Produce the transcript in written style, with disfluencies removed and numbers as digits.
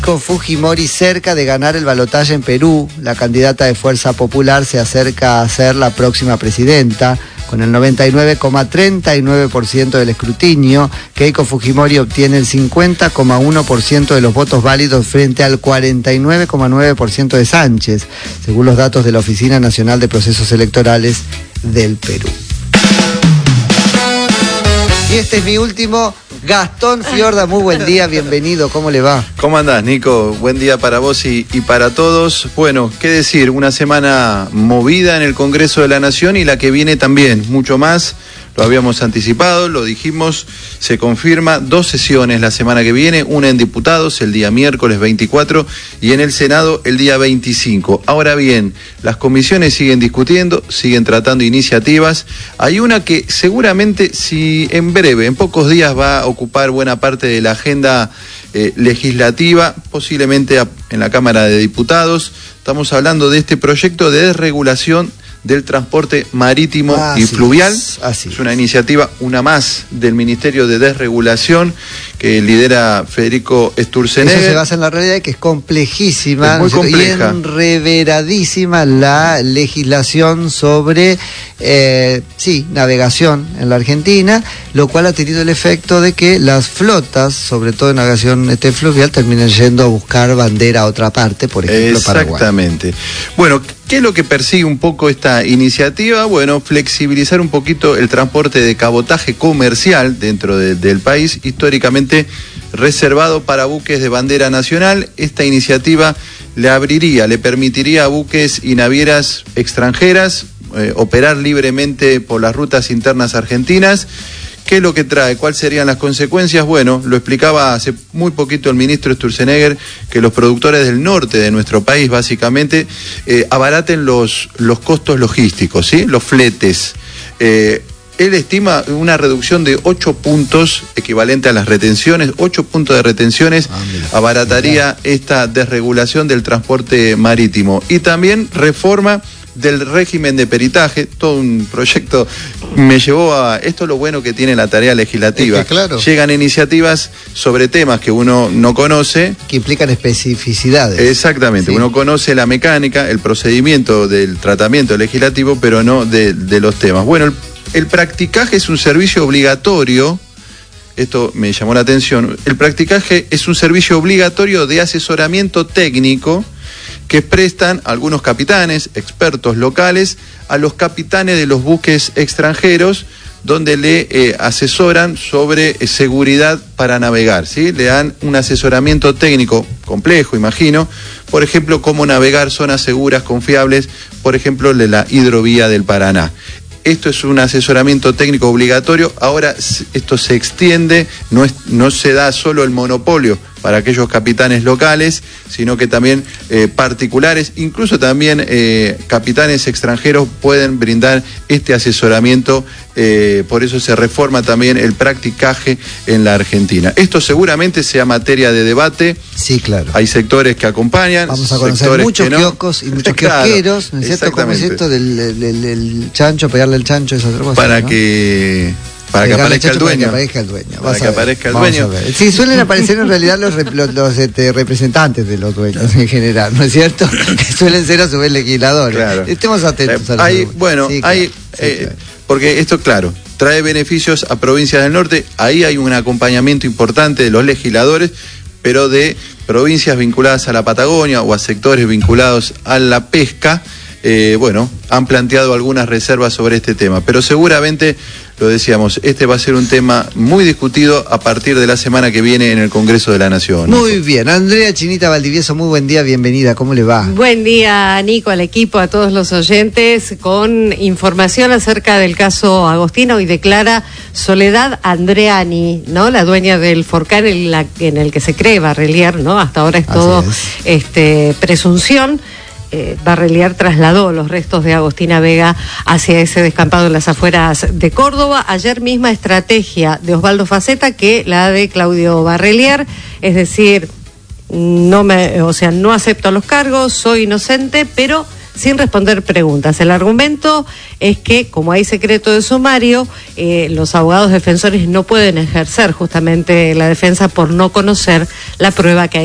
Con Fujimori cerca de ganar el balotaje en Perú, la candidata de Fuerza Popular se acerca a ser la próxima presidenta. Con el 99,39% del escrutinio, Keiko Fujimori obtiene el 50,1% de los votos válidos frente al 49,9% de Sánchez, según los datos de la Oficina Nacional de Procesos Electorales del Perú. Y este es mi último, Gastón Fiorda, muy buen día, bienvenido, ¿cómo le va? ¿Cómo andás, Nico? Buen día para vos y para todos. Bueno, qué decir, una semana movida en el Congreso de la Nación y la que viene también, mucho más. Lo habíamos anticipado, lo dijimos, se confirma 2 sesiones la semana que viene, una en diputados el día miércoles 24 y en el Senado el día 25. Ahora bien, las comisiones siguen discutiendo, siguen tratando iniciativas. Hay una que seguramente, si en breve, en pocos días va a ocupar buena parte de la agenda legislativa, posiblemente en la Cámara de Diputados. Estamos hablando de este proyecto de desregulación del transporte marítimo y fluvial. Es una iniciativa, una más, del Ministerio de Desregulación que lidera Federico Sturzenegger. Eso se basa en la realidad de que es complejísima, es muy compleja, y enreveradísima la legislación sobre navegación en la Argentina, lo cual ha tenido el efecto de que las flotas, sobre todo en navegación fluvial, terminen yendo a buscar bandera a otra parte, por ejemplo Paraguay. Exactamente. Bueno, ¿qué es lo que persigue un poco esta iniciativa? Bueno, flexibilizar un poquito el transporte de cabotaje comercial dentro del país, históricamente reservado para buques de bandera nacional. Esta iniciativa le permitiría a buques y navieras extranjeras operar libremente por las rutas internas argentinas. ¿Qué es lo que trae? ¿Cuáles serían las consecuencias? Bueno, lo explicaba hace muy poquito el ministro Sturzenegger, que los productores del norte de nuestro país, básicamente, abaraten los costos logísticos, ¿sí? Los fletes. Él estima una reducción de 8 puntos, equivalente a las retenciones, 8 puntos de retenciones, abarataría esta desregulación del transporte marítimo. Y también reforma del régimen de peritaje, todo un proyecto me llevó a... Esto es lo bueno que tiene la tarea legislativa. Es que, claro, llegan iniciativas sobre temas que uno no conoce. Que implican especificidades. Exactamente, sí. Uno conoce la mecánica, el procedimiento del tratamiento legislativo, pero no de los temas. Bueno, el practicaje es un servicio obligatorio. Esto me llamó la atención. El practicaje es un servicio obligatorio de asesoramiento técnico que prestan algunos capitanes, expertos locales, a los capitanes de los buques extranjeros, donde le asesoran sobre seguridad para navegar, ¿sí? Le dan un asesoramiento técnico complejo, imagino, por ejemplo, cómo navegar zonas seguras, confiables, por ejemplo, de la hidrovía del Paraná. Esto es un asesoramiento técnico obligatorio. Ahora esto se extiende, no se da solo el monopolio para aquellos capitanes locales, sino que también particulares, incluso también capitanes extranjeros pueden brindar este asesoramiento. Por eso se reforma también el practicaje en la Argentina. Esto seguramente sea materia de debate. Sí, claro. Hay sectores que acompañan. Vamos a conocer muchos kioscos y muchos kiosqueros, ¿no es cierto? ¿Cómo es esto del chancho, pegarle el chancho, esas otras cosas? Para que aparezca el dueño. Para que aparezca el dueño. Para que aparezca el dueño. Sí, suelen aparecer en realidad los representantes de los dueños en general, ¿no es cierto? Que suelen ser a su vez legisladores. Claro. Estemos atentos a eso. Porque esto, claro, trae beneficios a provincias del norte. Ahí hay un acompañamiento importante de los legisladores, pero de provincias vinculadas a la Patagonia o a sectores vinculados a la pesca. Han planteado algunas reservas sobre este tema, pero seguramente, lo decíamos, este va a ser un tema muy discutido a partir de la semana que viene en el Congreso de la Nación. Muy bien, Andrea Chinita Valdivieso, muy buen día, bienvenida, ¿cómo le va? Buen día, Nico, al equipo, a todos los oyentes, con información acerca del caso Agostina. Hoy declara Soledad Andreani, ¿no? La dueña del Forcán en el que se cree Barrelier, ¿no? Hasta ahora es todo presunción. Barrelier trasladó los restos de Agostina Vega hacia ese descampado en las afueras de Córdoba. Ayer misma estrategia de Osvaldo Faceta que la de Claudio Barrelier, es decir, no acepto los cargos, soy inocente, pero sin responder preguntas. El argumento es que, como hay secreto de sumario, los abogados defensores no pueden ejercer justamente la defensa por no conocer la prueba que hay